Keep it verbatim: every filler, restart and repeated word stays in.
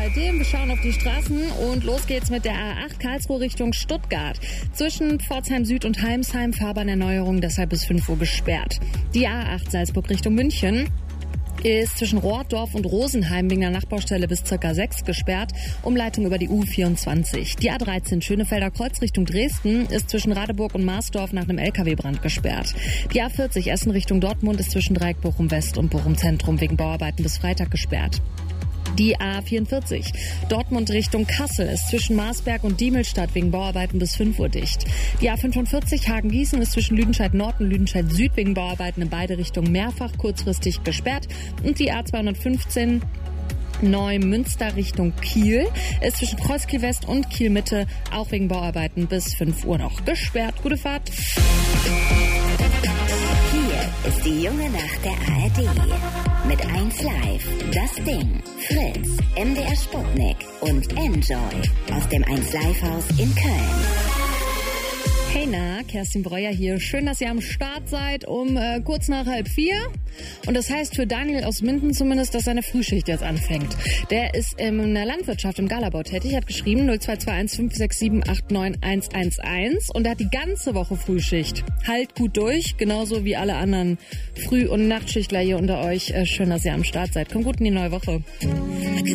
Seitdem, wir schauen auf die Straßen und los geht's mit der A acht Karlsruhe Richtung Stuttgart. Zwischen Pforzheim Süd und Heimsheim Fahrbahnerneuerung, deshalb bis fünf Uhr gesperrt. Die A acht Salzburg Richtung München ist zwischen Rohrdorf und Rosenheim wegen der Nachbaustelle bis circa sechs gesperrt. Umleitung über die U vierundzwanzig. Die A dreizehn Schönefelder Kreuz Richtung Dresden ist zwischen Radeburg und Marsdorf nach einem L K W-Brand gesperrt. Die A vierzig Essen Richtung Dortmund ist zwischen Dreieck Bochum West und Bochum Zentrum wegen Bauarbeiten bis Freitag gesperrt. Die A vierundvierzig Dortmund Richtung Kassel ist zwischen Marsberg und Diemelstadt wegen Bauarbeiten bis fünf Uhr dicht. Die A fünfundvierzig Hagen-Gießen ist zwischen Lüdenscheid Nord und Lüdenscheid Süd wegen Bauarbeiten in beide Richtungen mehrfach kurzfristig gesperrt. Und die A zweihundertfünfzehn Neumünster Richtung Kiel ist zwischen Kreuzkiel West und Kiel Mitte auch wegen Bauarbeiten bis fünf Uhr noch gesperrt. Gute Fahrt. Hier ist die junge Nacht der A R D. Mit eins Live, das Ding, Fritz, M D R Sputnik und Enjoy aus dem eins Live Haus in Köln. Hey na, Kerstin Breuer hier. Schön, dass ihr am Start seid um äh, kurz nach halb vier. Und das heißt für Daniel aus Minden zumindest, dass seine Frühschicht jetzt anfängt. Der ist in der Landwirtschaft im Galabau tätig, hat geschrieben null zwei zwei eins fünf sechs sieben acht neun eins eins eins und er hat die ganze Woche Frühschicht. Halt gut durch, genauso wie alle anderen Früh- und Nachtschichtler hier unter euch. Äh, schön, dass ihr am Start seid. Kommt gut in die neue Woche.